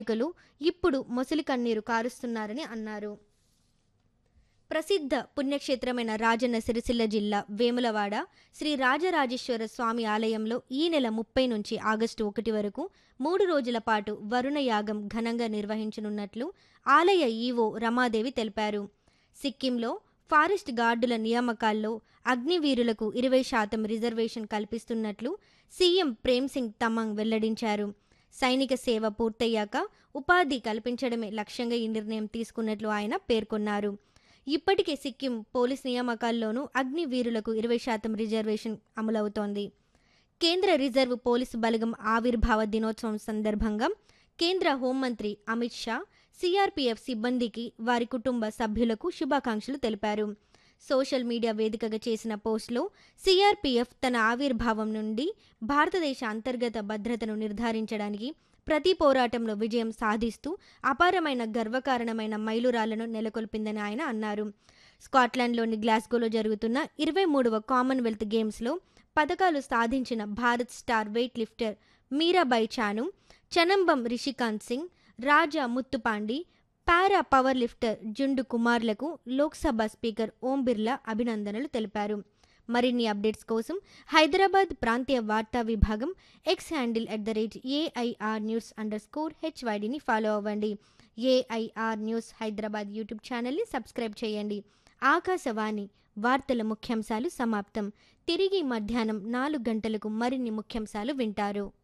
నాయకులు ఇప్పుడు మొసలి కన్నీరు కారుస్తున్నారని అన్నారు. ప్రసిద్ధ పుణ్యక్షేత్రమైన రాజన్న సిరిసిల్ల జిల్లా వేములవాడ శ్రీ రాజరాజేశ్వర స్వామి ఆలయంలో ఈ నెల 30 నుంచి ఆగస్టు 1 వరకు 3 రోజుల పాటు వరుణ యాగం ఘనంగా నిర్వహించనున్నట్లు ఆలయ ఈవో రమాదేవి తెలిపారు. సిక్కింలో forest గార్డుల నియామకాల్లో అగ్నివీరులకు 20% reservation కల్పిస్తున్నట్లు CM Prem Singh Tamang వెల్లడించారు. సైనిక సేవ పూర్తయ్యాక ఉపాధి కల్పించడమే లక్ష్యంగా ఈ నిర్ణయం తీసుకున్నట్లు ఆయన పేర్కొన్నారు. ఇప్పటికే సిక్కిం పోలీస్ నియామకాల్లోనూ అగ్నివీరులకు 20% రిజర్వేషన్ అమలవుతోంది. కేంద్ర రిజర్వ్ పోలీసు బలగం ఆవిర్భావ దినోత్సవం సందర్భంగా కేంద్ర హోంమంత్రి అమిత్ షా సిఆర్పీఎఫ్ సిబ్బందికి, వారి కుటుంబ సభ్యులకు శుభాకాంక్షలు తెలిపారు. సోషల్ మీడియా వేదికగా చేసిన పోస్టులో సిఆర్పీఎఫ్ తన ఆవిర్భావం నుండి భారతదేశ అంతర్గత భద్రతను నిర్ధారించడానికి ప్రతి పోరాటంలో విజయం సాధిస్తూ అపారమైన గర్వకారణమైన మైలురాళ్లను నెలకొల్పిందని ఆయన అన్నారు. స్కాట్లాండ్లోని గ్లాస్గోలో జరుగుతున్న 23వ కామన్వెల్త్ గేమ్స్లో పథకాలు సాధించిన Bharat star weight lifter Mirabai Chanu, Chanambam Rishikanth Singh, రాజా ముత్తుపాండి, పారా power lifter జుండు కుమార్లకు Lok Sabha speaker Om Birla అభినందనలు తెలిపారు. మరిన్ని అప్డేట్స్ కోసం హైదరాబాద్ ప్రాంతీయ వార్తా విభాగం ఎక్స్ హ్యాండిల్ @AIR News_HYDని ఫాలో అవ్వండి. AIR న్యూస్ హైదరాబాద్ యూట్యూబ్ ఛానల్ని సబ్స్క్రైబ్ చేయండి. ఆకాశవాణి వార్తల ముఖ్యాంశాలు సమాప్తం. తిరిగి మధ్యాహ్నం 4 గంటలకు మరిన్ని ముఖ్యాంశాలు వింటారు.